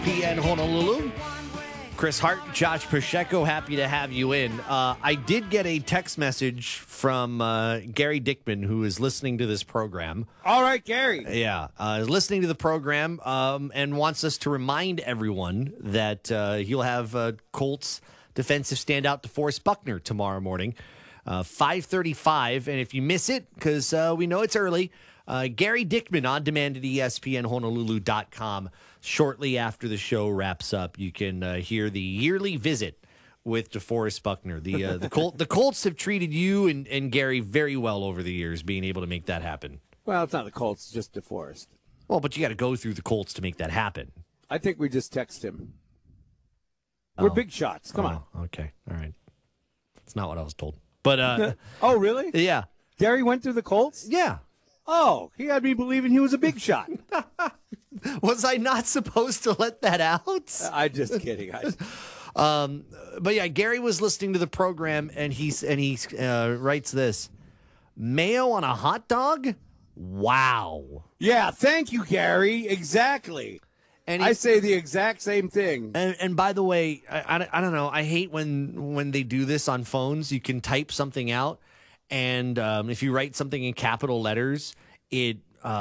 ESPN Honolulu. Chris Hart, Josh Pacheco, happy to have you in. I did get a text message from Gary Dickman, who is listening to this program. All right, Gary. Yeah, is listening to the program and wants us to remind everyone that he'll have Colts defensive standout DeForest Buckner tomorrow morning, 5:35. And if you miss it, because we know it's early, Gary Dickman on demand at ESPNHonolulu.com. Shortly after the show wraps up, you can hear the yearly visit with DeForest Buckner. The Colts have treated you and Gary very well over the years, being able to make that happen. Well, it's not the Colts, it's just DeForest. Well, but you got to go through the Colts to make that happen. I think we just text him. We're big shots. Come on. Okay. All right. That's not what I was told. But Oh, really? yeah. Gary went through the Colts? Yeah. Oh, he had me believing he was a big shot. Was I not supposed to let that out? I'm just kidding. But yeah, Gary was listening to the program and he writes this: mayo on a hot dog? Wow. Yeah, thank you, Gary. Exactly. And I say the exact same thing. And by the way, I don't know. I hate when they do this on phones. You can type something out, and if you write something in capital letters, it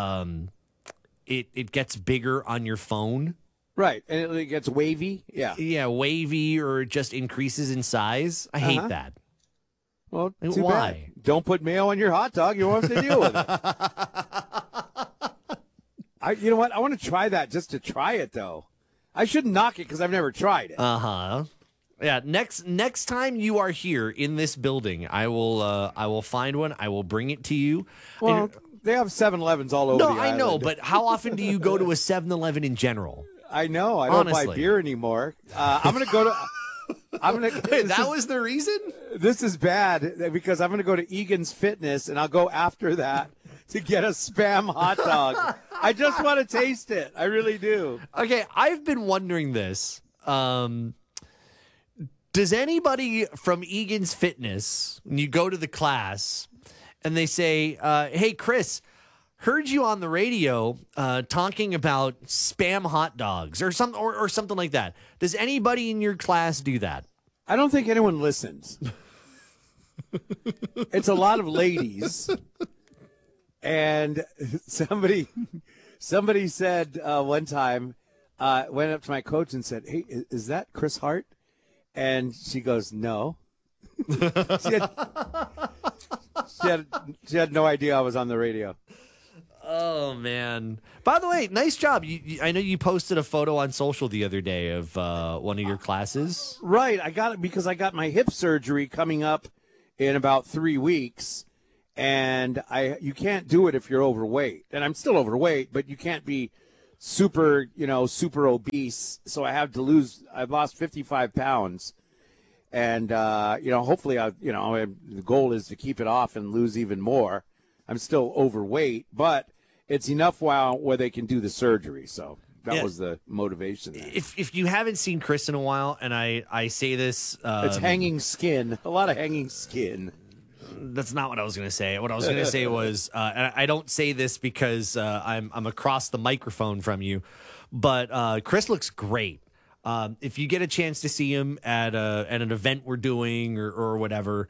gets bigger on your phone. Right, and it gets wavy. Yeah. Yeah, wavy, or it just increases in size. I hate that. Well, too why? bad. Don't put mayo on your hot dog. You won't have to deal with it. You know what? I want to try that just to try it, though. I shouldn't knock it because I've never tried it. Uh-huh. Yeah, next time you are here in this building, I will find one. I will bring it to you. Well, they have 7-Elevens all over the island. No, I know, but how often do you go to a 7-Eleven in general? I know. I don't buy beer anymore. I'm going to go to... That was the reason? This is bad because I'm going to go to Egan's Fitness, and I'll go after that to get a Spam hot dog. I just want to taste it. I really do. Okay, I've been wondering this. Does anybody from Egan's Fitness, when you go to the class, and they say, hey, Chris, heard you on the radio talking about Spam hot dogs or something like that. Does anybody in your class do that? I don't think anyone listens. It's a lot of ladies. And somebody said one time, went up to my coach and said, hey, is that Chris Hart? And she goes, no. she had no idea I was on the radio. Oh, man. By the way, nice job. I know you posted a photo on social the other day of one of your classes. Right. I got it because I got my hip surgery coming up in about 3 weeks. And you can't do it if you're overweight. And I'm still overweight, but you can't be super obese. So I've lost 55 pounds. And, hopefully, the goal is to keep it off and lose even more. I'm still overweight, but it's enough where they can do the surgery. So that was the motivation there. If you haven't seen Chris in a while, and I say this. It's hanging skin, a lot of hanging skin. That's not what I was going to say. What I was going to say was, and I don't say this because I'm across the microphone from you, but Chris looks great. If you get a chance to see him at an event we're doing or whatever,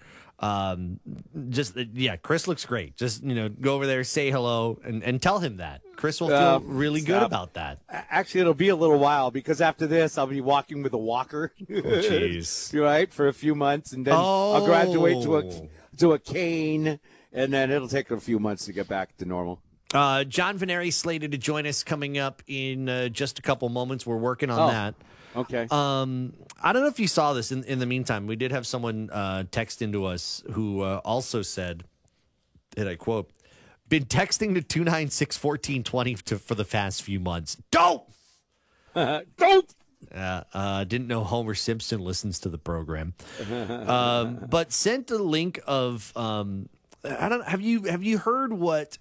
Chris looks great. Just go over there, say hello, and tell him that. Chris will feel really good about that. Actually, it'll be a little while because after this, I'll be walking with a walker. Jeez, right, for a few months, and then I'll graduate to a cane, and then it'll take a few months to get back to normal. John Veneri slated to join us coming up in just a couple moments. We're working on that. Okay. I don't know if you saw this. In the meantime, we did have someone text into us who also said, and I quote, "Been texting to 296-1420 for the past few months. Don't. Didn't know Homer Simpson listens to the program, but sent a link of Have you heard what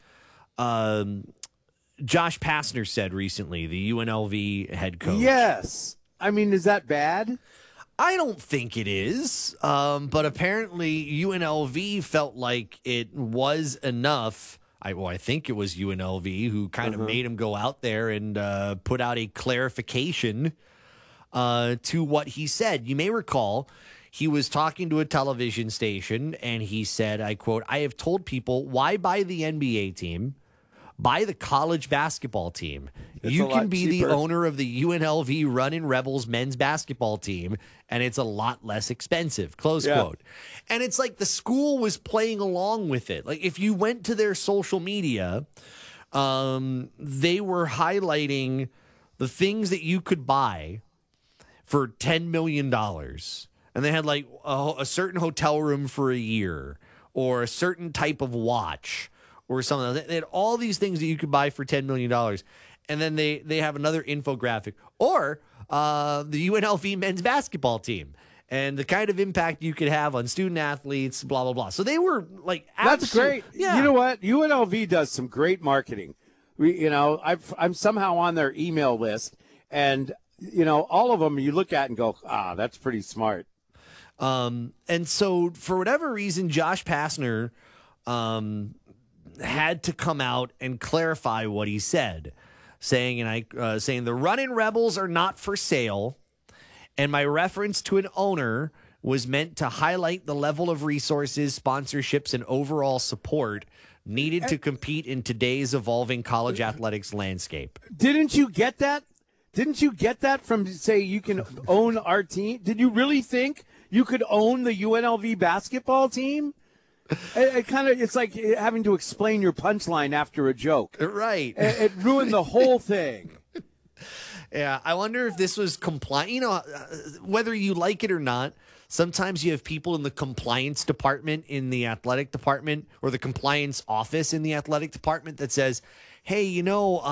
Josh Pastner said recently, the UNLV head coach? Yes. I mean, is that bad? I don't think it is, but apparently UNLV felt like it was enough I think it was UNLV who kind of made him go out there and put out a clarification to what he said. You may recall he was talking to a television station and he said, I quote, "I have told people, why buy the NBA team? Buy the college basketball team. You can be the owner of the UNLV Runnin' Rebels men's basketball team, and it's a lot less expensive," close quote. And it's like the school was playing along with it. Like if you went to their social media, they were highlighting the things that you could buy for $10 million. And they had like a certain hotel room for a year or a certain type of watch or something. They had all these things that you could buy for $10 million. And then they have another infographic or the UNLV men's basketball team and the kind of impact you could have on student athletes, blah, blah, blah. So they were like, that's great. Yeah. You know what? UNLV does some great marketing. I'm somehow on their email list, and all of them you look at and go, that's pretty smart. And so for whatever reason, Josh Pastner had to come out and clarify what he said, saying the Runnin' Rebels are not for sale, and my reference to an owner was meant to highlight the level of resources, sponsorships, and overall support needed to compete in today's evolving college athletics landscape. Didn't you get that? Didn't you get that from, say, you can own our team? Did you really think you could own the UNLV basketball team? It's like having to explain your punchline after a joke. Right. It ruined the whole thing. Yeah, I wonder if this was compliant. Whether you like it or not, sometimes you have people in the compliance department in the athletic department or the compliance office in the athletic department that says, hey,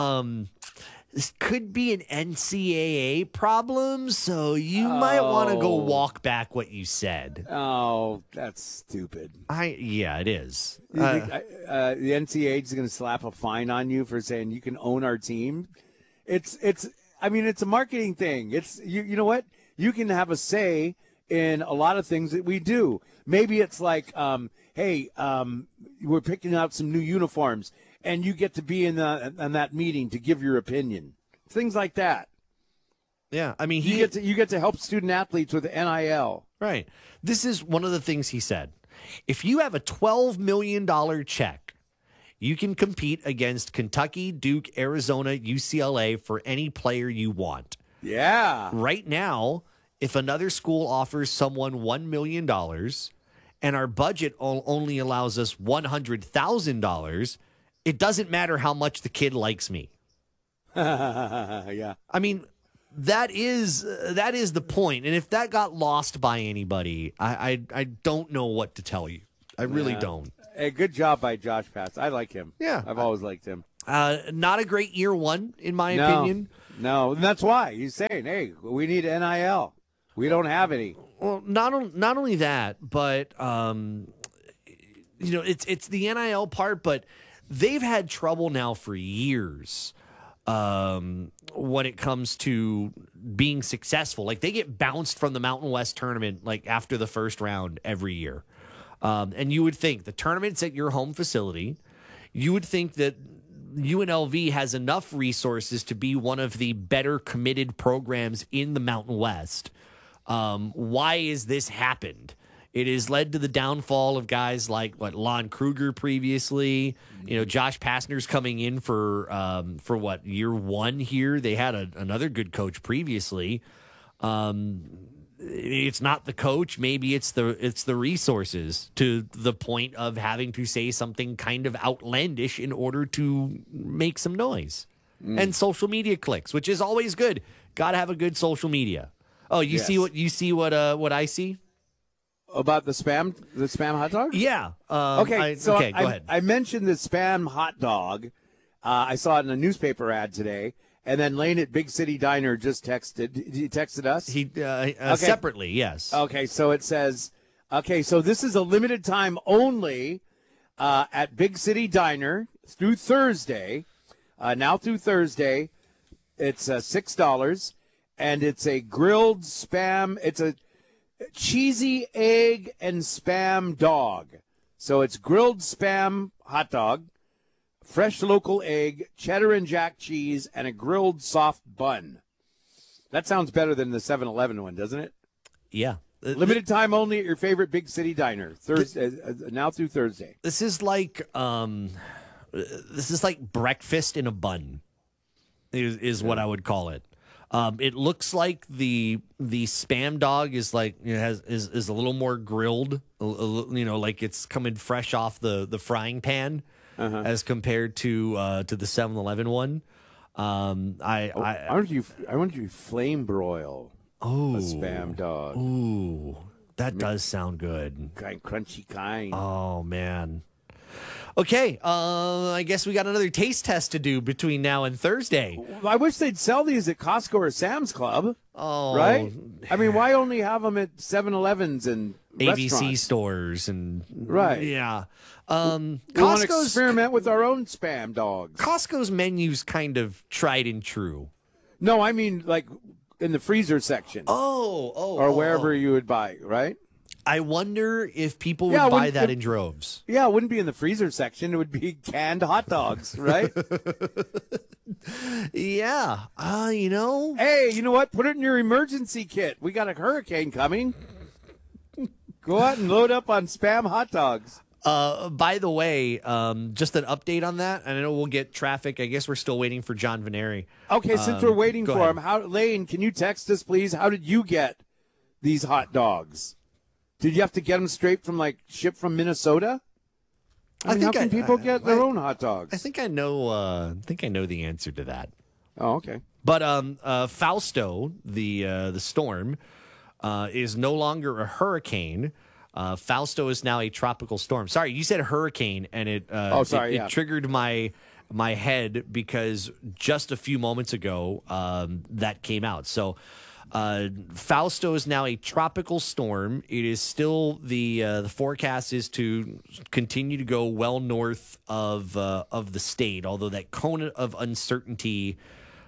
this could be an NCAA problem, so you might want to go walk back what you said. Oh, that's stupid. Yeah, it is. The NCAA is going to slap a fine on you for saying you can own our team. It's a marketing thing. It's you know what? You can have a say in a lot of things that we do. Maybe it's like, hey, we're picking out some new uniforms, and you get to be in that meeting to give your opinion. Things like that. Yeah, I mean, you get to help student athletes with NIL. Right. This is one of the things he said. If you have a $12 million check, you can compete against Kentucky, Duke, Arizona, UCLA for any player you want. Yeah. Right now, if another school offers someone $1 million and our budget only allows us $100,000, it doesn't matter how much the kid likes me. Yeah. I mean, that is the point. And if that got lost by anybody, I don't know what to tell you. I really don't. Hey, good job by Josh Pastner. I like him. Yeah. I've always liked him. Not a great year one, in my opinion. No, and that's why he's saying, hey, we need NIL. We don't have any. Well, not only that, but it's the NIL part, but they've had trouble now for years when it comes to being successful. Like they get bounced from the Mountain West tournament like after the first round every year. And you would think the tournament's at your home facility. You would think that UNLV has enough resources to be one of the better committed programs in the Mountain West. Why has this happened? It has led to the downfall of guys like Lon Kruger previously. Josh Pastner's coming in for year one here. They had another good coach previously. It's not the coach. Maybe it's the resources to the point of having to say something kind of outlandish in order to make some noise. And social media clicks, which is always good. Got to have a good social media. Oh, you see what I see about the spam hot dog? Yeah. Go ahead. I mentioned the spam hot dog. I saw it in a newspaper ad today. And then Lane at Big City Diner just texted. He texted us? Separately, yes. Okay, so it says, so this is a limited time only at Big City Diner through Thursday. Now through Thursday, it's $6, and it's a grilled spam. It's a cheesy egg and spam dog. So it's grilled spam hot dog, fresh local egg, cheddar and jack cheese, and a grilled soft bun. That sounds better than the 7-Eleven one, doesn't it? Yeah. Limited time only at your favorite big city diner. Thursday, now through Thursday. This is like breakfast in a bun. Is what I would call it. It looks like the Spam dog is like is a little more grilled, like it's coming fresh off the frying pan as compared to the 7-Eleven one. I want you flame broil. Oh, a Spam dog. Ooh, that does sound good. Crunchy kind. Oh man. Okay, I guess we got another taste test to do between now and Thursday. I wish they'd sell these at Costco or Sam's Club. Oh, right? I mean, why only have them at 7-Elevens and ABC restaurants? stores and right? Yeah. We want to experiment with our own Spam dogs. Costco's menu's kind of tried and true. No, I mean like in the freezer section. Or wherever you would buy, right? I wonder if people would buy that in droves. Yeah, it wouldn't be in the freezer section. It would be canned hot dogs, right? Yeah. Hey, you know what? Put it in your emergency kit. We got a hurricane coming. Go out and load up on Spam hot dogs. By the way, just an update on that. I know we'll get traffic. I guess we're still waiting for John Veneri. Okay, since we're waiting for him, Lane, can you text us, please? How did you get these hot dogs? Did you have to get them straight from, shipped from Minnesota? I mean, how can people get their own hot dogs? I think I know the answer to that. Oh, okay. But Fausto, the storm, is no longer a hurricane. Fausto is now a tropical storm. Sorry, you said hurricane, and it triggered my head because just a few moments ago that came out. So Fausto is now a tropical storm. It is still the forecast is to continue to go well north of the state, although that cone of uncertainty.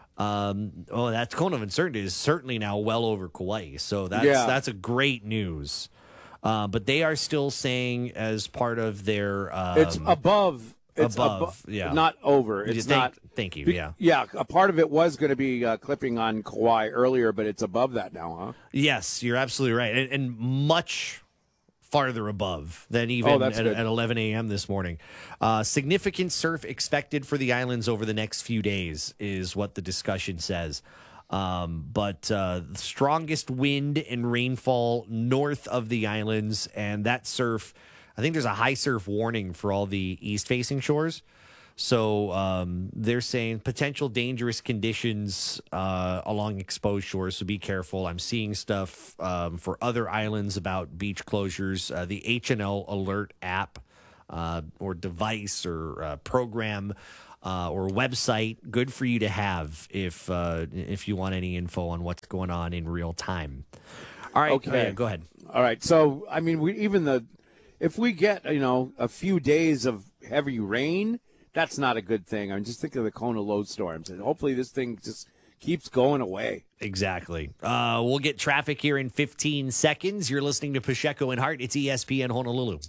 That cone of uncertainty is certainly now well over Kauai. So that's a great news. But they are still saying as part of their it's above. It's above, yeah, not over. It's not. Thank you. Yeah, yeah. A part of it was going to be clipping on Kauai earlier, but it's above that now, huh? Yes, you're absolutely right, and much farther above than even at 11 a.m. this morning. Significant surf expected for the islands over the next few days is what the discussion says. But the strongest wind and rainfall north of the islands, and that surf. I think there's a high surf warning for all the east-facing shores. So they're saying potential dangerous conditions along exposed shores, so be careful. I'm seeing stuff for other islands about beach closures. The HNL Alert app or device or program or website, good for you to have if you want any info on what's going on in real time. All right, okay. Go ahead. All right, so, I mean, if we get, a few days of heavy rain, that's not a good thing. I mean, just think of the Kona low storms, and hopefully this thing just keeps going away. Exactly. We'll get traffic here in 15 seconds. You're listening to Pacheco and Hart. It's ESPN Honolulu.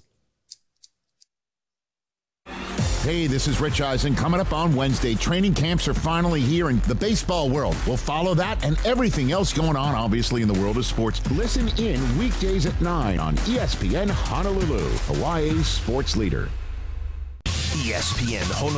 Hey, this is Rich Eisen. Coming up on Wednesday, training camps are finally here in the baseball world. We'll follow that and everything else going on, obviously, in the world of sports. Listen in weekdays at 9 on ESPN Honolulu, Hawaii's sports leader. ESPN Honolulu.